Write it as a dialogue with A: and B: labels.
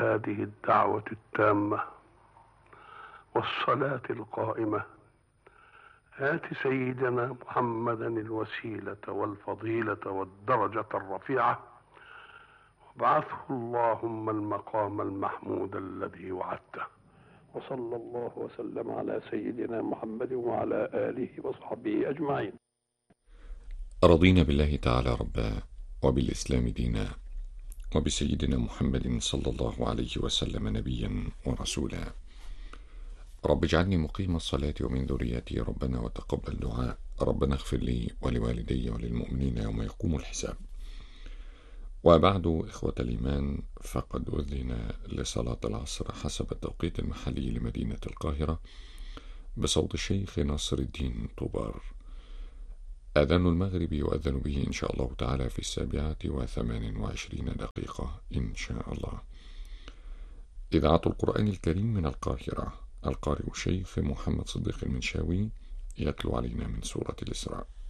A: هذه الدعوة التامة والصلاة القائمة آت سيدنا محمدا الوسيلة والفضيلة والدرجة الرفيعة وابعثه اللهم المقام المحمود الذي وعدته. وصلى الله وسلم على سيدنا محمد وعلى آله وصحبه أجمعين.
B: رضينا بالله تعالى ربا وبالإسلام دينا وبسيدنا محمد صلى الله عليه وسلم نبيا ورسولا. رب اجعلني مقيم الصلاة ومن ذريتي ربنا وتقبل دعاء. ربنا اغفر لي ولوالدي وللمؤمنين يوم يقوم الحساب. وبعد إخوة الإيمان، فقد أذن لصلاة العصر حسب التوقيت المحلي لمدينة القاهرة بصوت الشيخ ناصر الدين طوبار. أذان المغرب يؤذن به إن شاء الله تعالى في 7:28 إن شاء الله. إذاعة القرآن الكريم من القاهرة، القارئ الشيخ محمد صديق المنشاوي يتلو علينا من سورة الإسراء.